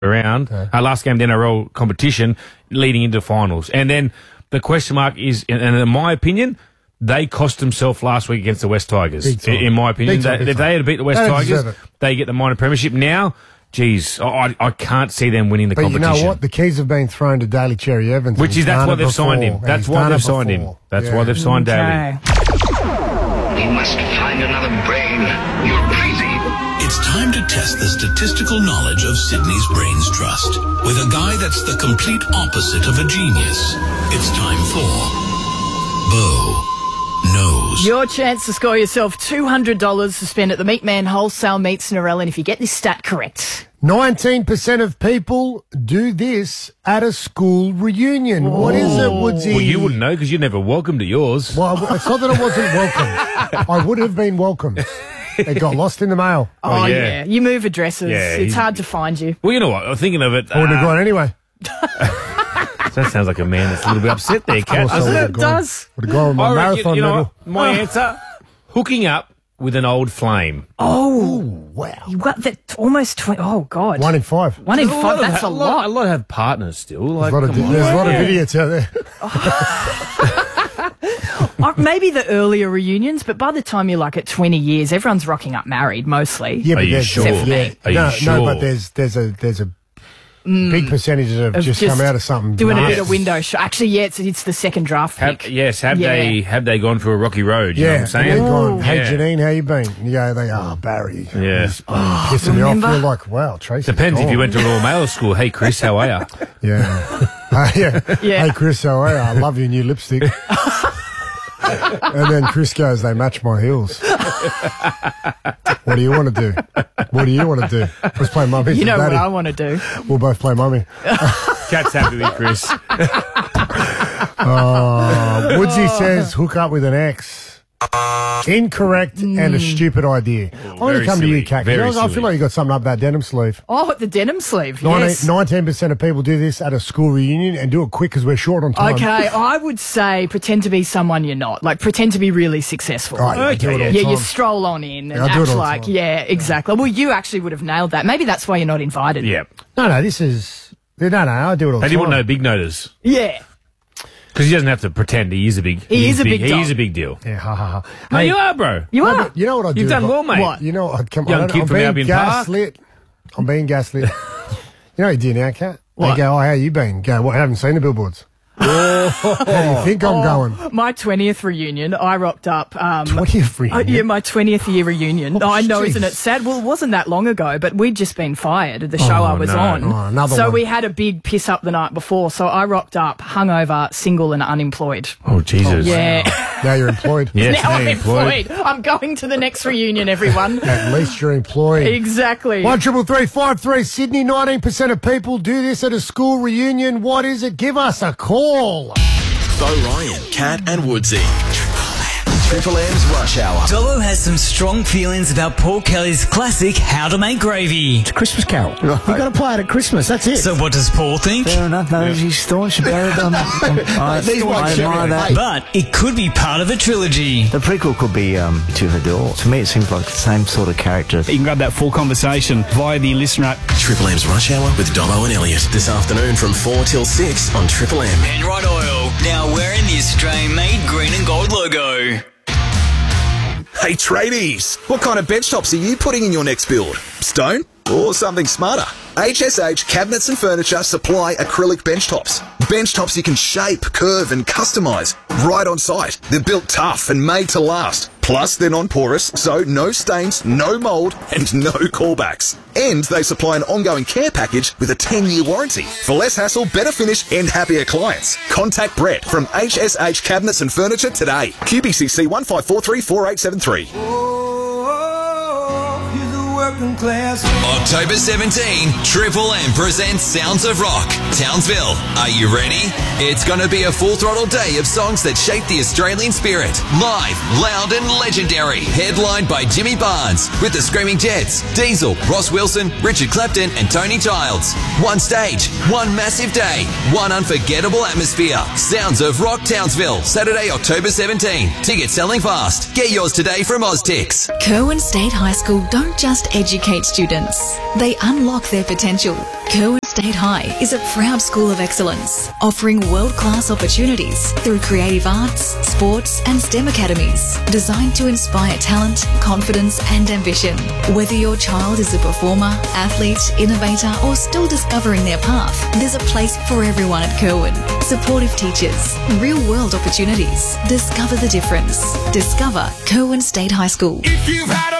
around, last game of the NRL competition leading into finals. And then the question mark is, and in my opinion, they cost themselves last week against the West Tigers. In my opinion, if they had beat the West Tigers, they get the minor premiership. Now, geez, I can't see them winning the competition. But you know what? The keys have been thrown to Daly Cherry Evans. That's why they've signed him. That's why they've signed him. That's why they've signed Daly. We must find another brain. You're crazy. It's time to test the statistical knowledge of Sydney's Brains Trust with a guy that's the complete opposite of a genius. It's time for Bo Knows. Your chance to score yourself $200 to spend at the Meat Man Wholesale Meats Narellan if you get this stat correct. 19% of people do this at a school reunion. What is it, Woodsy? Well, you wouldn't know because you're never welcome to yours. Well, it's not that I wasn't welcome. I would have been welcomed. It got lost in the mail. Oh, yeah. You move addresses. Yeah, it's hard to find you. Well, you know what? I'm thinking of it. I wouldn't have gone anyway. That sounds like a man that's a little bit upset there, Kat. Doesn't it? It does. Would have gone with my marathon you know medal. what? My answer, hooking up with an old flame. Oh, wow. You got that almost 20. Oh, God. 1 in 5. 1 in 5, that's a lot. A lot have partners still. Like, There's a lot of idiots out there. Maybe the earlier reunions, but by the time you're like at 20 years, everyone's rocking up married mostly. Yeah, Are but you there's- sure? Except for me. Are you sure? No, but there's a big percentage that have just come out of something. Doing a nice. bit of window shop. Actually, yeah, it's the second draft pick. Have they gone for a rocky road? You know what I'm saying? they've gone, hey, Yeah. Janine, how you been? You go, Barry. Yeah. He's pissing me off. remember? You're like, wow, Tracy. Depends if you went to Royal Mail School. Hey, Chris, how are you? Yeah. Yeah. Yeah. Hey, Chris, how are you? I love your new lipstick. And then Chris goes, they match my heels. What do you want to do? What do you want to do? Let's play mummy. You know daddy. what I want to do. We'll both play mummy. Cat's happy with Chris. Woodsy says hook up with an ex. Incorrect and a stupid idea. I'm going to very come to you, silly. Kat. Very I feel silly. like you got something up that denim sleeve. Oh, the denim sleeve, yes. 19% of people do this at a school reunion and do it quick because we're short on time. Okay, I would say pretend to be someone you're not. Like, pretend to be really successful. Right, I do it all the Yeah, time. you stroll on in and I do it act all the like, time. yeah, exactly. Well, you actually would have nailed that. Maybe that's why you're not invited. Yeah. No, this is... No, I do it all the They time. didn't want no big noters. Yeah. Because he doesn't have to pretend he is a big He is a big dog. He's a big deal. Yeah, ha, ha, ha. No, Hey, you are, bro. You no, are. but you know what I do? You've done well, mate. What? You know, I'm Young kid from being Albion Park. gaslit. I'm being gaslit. You know what you do now, Kat? What? They go, how you been? Go, I haven't seen the billboards. How do you think I'm going? My 20th reunion, I rocked up. 20th reunion? Yeah, my 20th year reunion. I know, isn't it jeez. sad? Well, it wasn't that long ago, but we'd just been fired at the show I was no. on. Oh, another so one. we had a big piss up the night before. So I rocked up, hungover, single and unemployed. Oh, Jesus. Yeah. Now you're employed. Yes, now I'm you're employed. I'm going to the next reunion, everyone. At least you're employed. Exactly. 1-333-5-3 Sydney. 19% of people do this at a school reunion. What is it? Give us a call. Bo Ryan, Kat and Woodsy. Triple M's Rush Hour. Dobbo has some strong feelings about Paul Kelly's classic How to Make Gravy. It's a Christmas carol. You've got to play it at Christmas. That's it. So what does Paul think? Fair enough. No, he's staunch about it. I admire that. But it could be part of a trilogy. The prequel could be To Her Door. To me, it seems like the same sort of character. You can grab that full conversation via the listener app. Triple M's Rush Hour with Dobbo and Elliot. This afternoon from 4 till 6 on Triple M. Penrite Oil, now wearing the Australian-made green and gold logo. Hey tradies, what kind of bench tops are you putting in your next build? Stone or something smarter? HSH Cabinets and Furniture supply acrylic bench tops. Bench tops you can shape, curve and customise right on site. They're built tough and made to last. Plus, they're non-porous, so no stains, no mould and no callbacks. And they supply an ongoing care package with a 10-year warranty. For less hassle, better finish and happier clients. Contact Brett from HSH Cabinets and Furniture today. QBCC 15434873. October 17, Triple M presents Sounds of Rock, Townsville. Are you ready? It's going to be a full-throttle day of songs that shape the Australian spirit. Live, loud and legendary. Headlined by Jimmy Barnes with the Screaming Jets, Diesel, Ross Wilson, Richard Clapton and Tony Childs. One stage, one massive day, one unforgettable atmosphere. Sounds of Rock, Townsville, Saturday, October 17. Tickets selling fast. Get yours today from Oztix. Kerwin State High School don't just educate students. They unlock their potential. Kerwin State High is a proud school of excellence, offering world-class opportunities through creative arts, sports and STEM academies, designed to inspire talent, confidence and ambition. Whether your child is a performer, athlete, innovator or still discovering their path, there's a place for everyone at Kerwin. Supportive teachers, real-world opportunities. Discover the difference. Discover Kerwin State High School. If you've had a